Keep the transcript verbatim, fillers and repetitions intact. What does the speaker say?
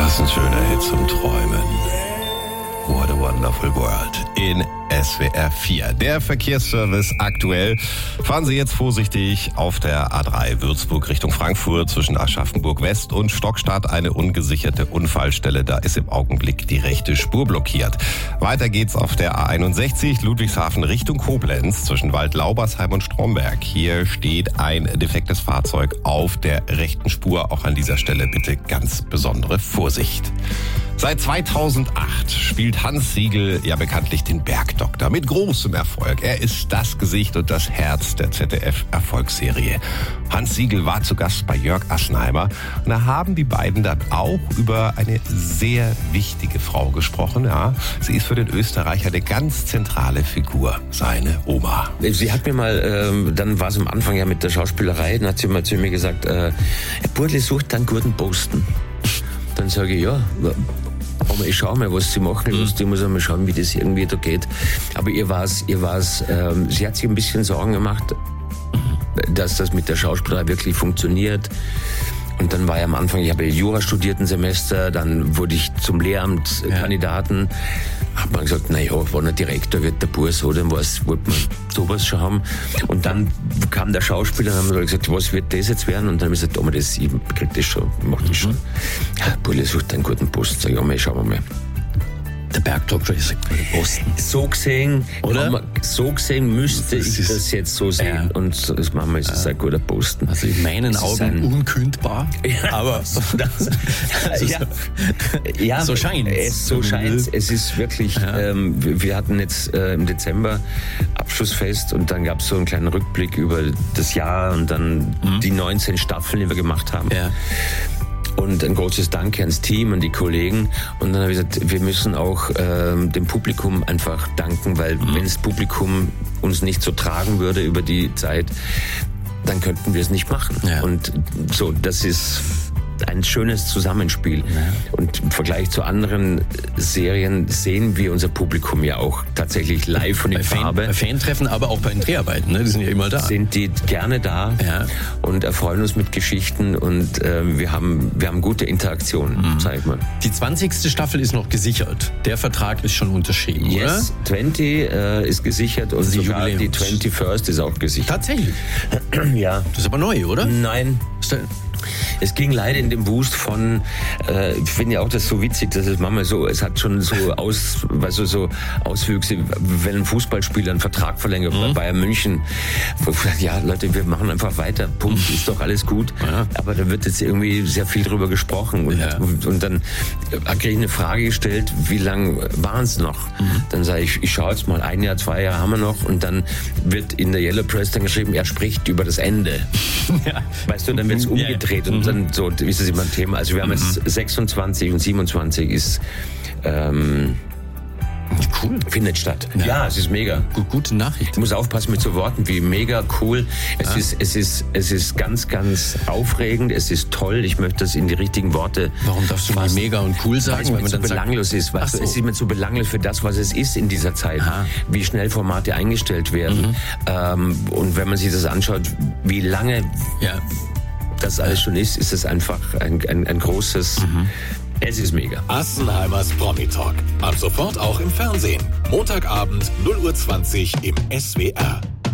Was ein schöner Hit zum Träumen. What a wonderful world. In S W R vier. Der Verkehrsservice aktuell. Fahren Sie jetzt vorsichtig auf der A drei Würzburg Richtung Frankfurt zwischen Aschaffenburg West und Stockstadt eine ungesicherte Unfallstelle. Da ist im Augenblick die rechte Spur blockiert. Weiter geht's auf der A einundsechzig Ludwigshafen Richtung Koblenz zwischen Waldlaubersheim und Stromberg. Hier steht ein defektes Fahrzeug auf der rechten Spur. Auch an dieser Stelle bitte ganz besondere Vorsicht. Seit zweitausendacht spielt Hans Siegel ja bekanntlich den Bergdoktor mit großem Erfolg. Er ist das Gesicht und das Herz der Z D F-Erfolgsserie. Hans Siegel war zu Gast bei Jörg Assenheimer und da haben die beiden dann auch über eine sehr wichtige Frau gesprochen. Ja, sie ist für den Österreicher eine ganz zentrale Figur, seine Oma. Sie hat mir mal, ähm, dann war es am Anfang ja mit der Schauspielerei, dann hat sie mal zu mir gesagt, äh, Herr Burli sucht einen guten Posten. Dann sage ich, ja, aber ich schaue mal, was sie machen. Mhm. Ich muss einmal schauen, wie das irgendwie da geht. Aber ihr war's, ihr war's, ähm, sie hat sich ein bisschen Sorgen gemacht, dass das mit der Schauspielerei wirklich funktioniert. Und dann war ja am Anfang, ich habe Jura studiert ein Semester, dann wurde ich zum Lehramtskandidaten. Ja. Hat man gesagt, na ja, wenn er Direktor wird, der Bur so, dann wollte man sowas schon haben. Und dann kam der Schauspieler und haben gesagt, was wird das jetzt werden? Und dann habe ich gesagt, oh, das, ich krieg das schon, ich mach das schon. Mhm. Ja, Burli sucht einen guten Posten. Sag ich, ja, mal, schauen wir mal. Der Bergdoktor ist ein guter Posten. So gesehen, oder? Man, so gesehen müsste das ich ist, das jetzt so sehen. Ja. Und das Mama ist ja. ein guter Posten. Also in meinen das Augen ein, unkündbar. Ja, aber das, also ja, ja, so scheint es. So scheint es. ist wirklich, ja. ähm, wir hatten jetzt äh, im Dezember Abschlussfest und dann gab es so einen kleinen Rückblick über das Jahr und dann mhm. die neunzehn Staffeln, die wir gemacht haben. Ja. Und ein großes Danke ans Team, an die Kollegen. Und dann habe ich gesagt, wir müssen auch ähm, dem Publikum einfach danken, weil mhm. wenn das Publikum uns nicht so tragen würde über die Zeit, dann könnten wir es nicht machen. Ja. Und so, das ist ein schönes Zusammenspiel. Ja. Und im Vergleich zu anderen Serien sehen wir unser Publikum ja auch tatsächlich live und in Farbe. Bei Fantreffen, aber auch bei den Dreharbeiten, ne? Die sind ja immer da. Sind die gerne da ja. und erfreuen uns mit Geschichten und äh, wir haben wir haben gute Interaktion, mhm. sag ich mal. Die zwanzigste Staffel ist noch gesichert. Der Vertrag ist schon unterschrieben, yes, oder? zwanzig äh, ist gesichert und die sogar die twenty-first ist auch gesichert. Tatsächlich? Ja. Das ist aber neu, oder? Nein. Es ging leider in dem Wust von, äh, ich finde ja auch das so witzig, dass es manchmal so, es hat schon so aus, weißt du, so Auswüchse, wenn ein Fußballspieler einen Vertrag verlängert mhm. bei Bayern München, ja Leute, wir machen einfach weiter, Punkt, ist doch alles gut, ja. aber da wird jetzt irgendwie sehr viel drüber gesprochen und, ja. und, und dann kriege ich eine Frage gestellt, wie lang waren es noch? Mhm. Dann sage ich, ich schaue jetzt mal, ein Jahr, zwei Jahre haben wir noch und dann wird in der Yellow Press dann geschrieben, er spricht über das Ende. Ja. Weißt du, dann wird es umgedreht. Und dann so ist das immer ein Thema. Also wir haben jetzt sechsundzwanzig und siebenundzwanzig ist ähm, cool. Findet statt. Ja, ja, es ist mega. Gut, gute Nachricht. Ich muss aufpassen mit so Worten wie mega, cool. Es ja. ist, es ist, es ist ganz, ganz aufregend. Es ist toll. Ich möchte das in die richtigen Worte. Warum darfst du mal mega und cool sagen? Weil es so belanglos ist. Weißt du, so. Es ist immer so belanglos für das, was es ist in dieser Zeit. Aha. Wie schnell Formate eingestellt werden. Mhm. Ähm, und wenn man sich das anschaut, wie lange ja. das alles schon ist, ist es einfach ein, ein, ein großes... Mhm. Es ist mega. Assenheimers Promi Talk. Ab sofort auch im Fernsehen. Montagabend null Uhr zwanzig im S W R.